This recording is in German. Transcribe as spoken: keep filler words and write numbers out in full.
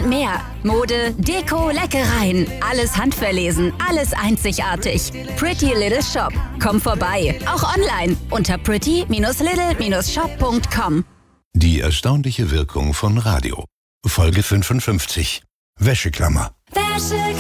und mehr. Mode, Deko, Leckereien. Alles handverlesen, alles einzigartig. Pretty Little Shop. Komm vorbei. Auch online unter pretty little shop punkt com. Die erstaunliche Wirkung von Radio. Folge fünfundfünfzig. Wäscheklammer. Wäscheklammer.